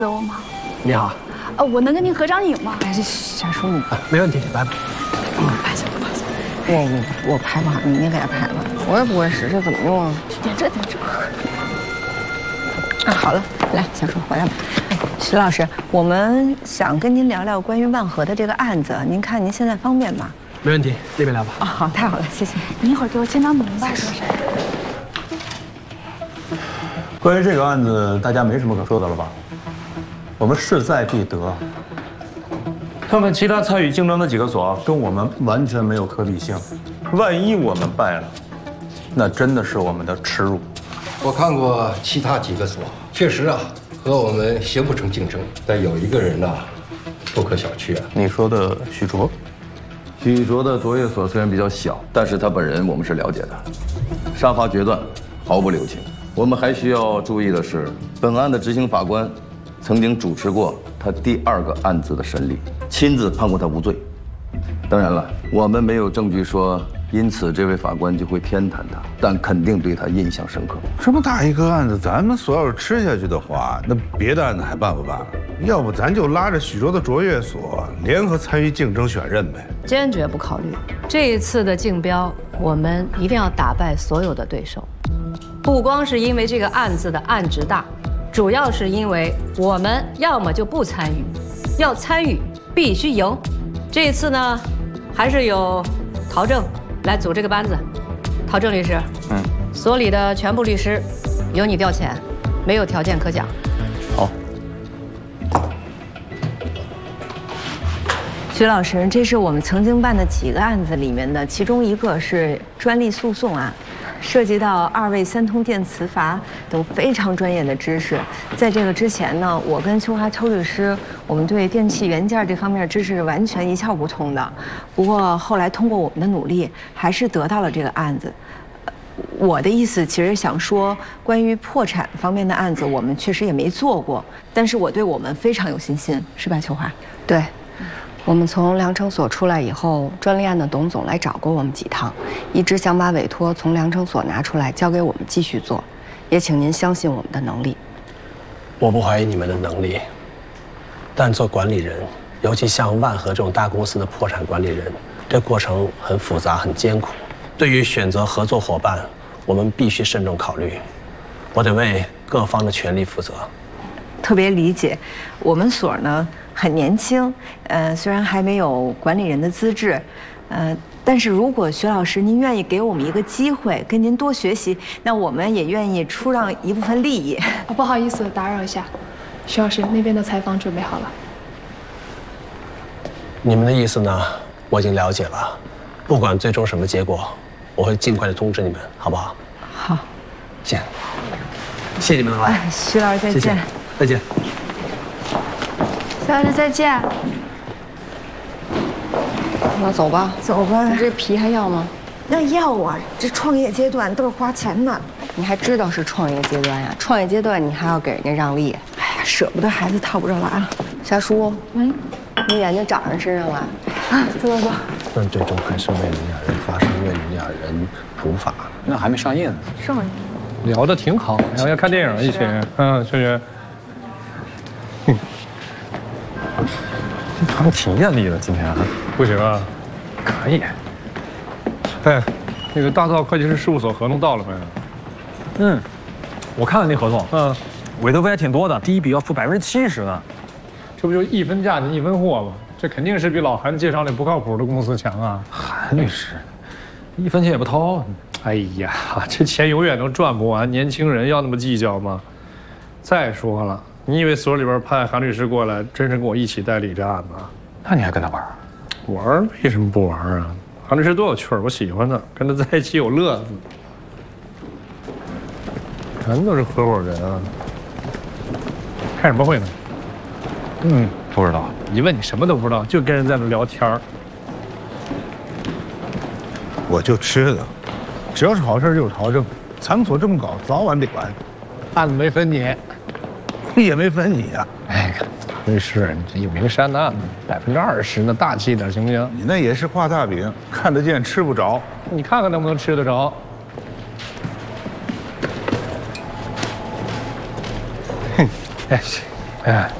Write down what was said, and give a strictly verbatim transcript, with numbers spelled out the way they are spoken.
我吗？ 你好， 呃，我能跟您合张影吗？ 哎，这夏叔，你没问题，来吧。 拍下，拍下。 我我我拍不好，你给他拍吧。我也不会使，这怎么用啊？ 点这点这。 啊，好了，来，夏叔回来吧。哎，徐老师，我们想跟您聊聊关于万和的这个案子，您看您现在方便吗？ 没问题，这边聊吧。 啊，好，太好了，谢谢。 您一会儿给我签张名吧。 关于这个案子，大家没什么可说的了吧？我们势在必得。他们其他参与竞争的几个所跟我们完全没有可比性，万一我们败了，那真的是我们的耻辱。 我看过其他几个所，确实啊，和我们形不成竞争。但有一个人呐、啊，不可小觑啊。 你说的许卓？ 许卓的卓越所虽然比较小，但是他本人我们是了解的，杀伐决断，毫不留情。我们还需要注意的是，本案的执行法官曾经主持过他第二个案子的审理，亲自判过他无罪。当然了，我们没有证据说因此这位法官就会偏袒他，但肯定对他印象深刻。 这么大一个案子，咱们所要是吃下去的话，那别的案子还办不办了？要不咱就拉着许卓的卓越所联合参与竞争选任呗。 坚决不考虑。这一次的竞标，我们一定要打败所有的对手，不光是因为这个案子的案值大，主要是因为我们要么就不参与，要参与必须赢。这一次呢，还是有陶正来组这个班子。陶正律师，嗯，所里的全部律师由你调遣，没有条件可讲。 好。 徐老师，这是我们曾经办的几个案子里面的其中一个，是专利诉讼案，涉及到二位三通电磁阀等非常专业的知识。在这个之前呢，我跟秋华秋律师，我们对电器元件这方面的知识是完全一窍不通的。不过后来通过我们的努力，还是得到了这个案子。我的意思其实想说，关于破产方面的案子，我们确实也没做过，但是我对我们非常有信心，是吧，秋华？ 对。我们从良成所出来以后，专利案的董总来找过我们几趟，一直想把委托从良成所拿出来交给我们继续做，也请您相信我们的能力。 我不怀疑你们的能力，但做管理人，尤其像万和这种大公司的破产管理人，这过程很复杂、很艰苦。对于选择合作伙伴，我们必须慎重考虑，我得为各方的权利负责。 特别理解，我们所呢很年轻，呃，虽然还没有管理人的资质，呃，但是如果徐老师您愿意给我们一个机会，跟您多学习，那我们也愿意出让一部分利益。 哦，不好意思，打扰一下，徐老师那边的采访准备好了。 你们的意思呢，我已经了解了，不管最终什么结果，我会尽快的通知你们，好不好？ 好， 见。谢谢你们的来， 哎，徐老师再见。 谢谢，再见。 徐老师再见。 那走吧，走吧。 你这皮还要吗？ 那要啊，这创业阶段都是花钱的。 你还知道是创业阶段呀？创业阶段你还要给人家让利？ 哎呀，舍不得孩子套不着娃了。 夏叔，嗯，你眼睛长人身上了。啊，走走走。 但最终还是为你俩人发声，为你俩人普法。 那还没上映呢。 上映。 聊得挺好，然后要看电影一起，嗯，确实。嗯，他们挺艳丽的，今天啊，不行啊，可以。哎，那个大道会计师事务所合同到了没？嗯，我看了那合同，嗯，委托费还挺多的，第一笔要付百分之七十呢。这不就一分价钱一分货吗？这肯定是比老韩介绍那不靠谱的公司强啊。韩律师，一分钱也不掏。哎呀，这钱永远都赚不完，年轻人要那么计较吗？再说了，你以为所里边派韩律师过来，真是跟我一起代理这案子？那你还跟他玩？玩？为什么不玩啊？韩律师多有趣儿，我喜欢他，跟他在一起有乐子。全都是合伙人啊！开什么会呢？嗯，不知道。一问你什么都不知道，就跟人在那聊天儿。 我就吃的。只要是好事就是陶正，咱们所这么搞，早晚得完。 案子没分你， 也没分你呀、 啊。哎，律师，你这有名山的案子，百分之二十，那大气点行不行？ 你那也是画大饼，看得见吃不着。 你看看能不能吃得着？哼，哎， 哎，